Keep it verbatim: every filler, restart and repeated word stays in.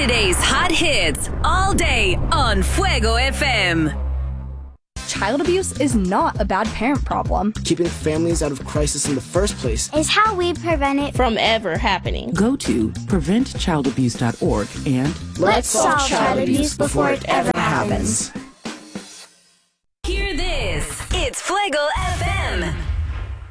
Today's hot hits all day on Fuego F M. Child abuse is not a bad parent problem. Keeping families out of crisis in the first place is how we prevent it from ever happening. Go to prevent child abuse dot org and let's solve child abuse before it ever happens. Hear this. It's Fuego F M.